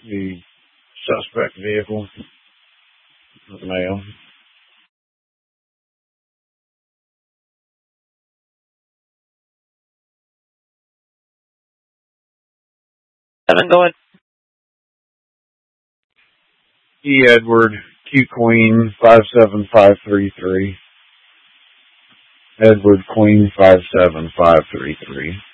the suspect vehicle. Male. Seven, go ahead. E. Edward, Q Queen, 57533. Edward Queen, 57533.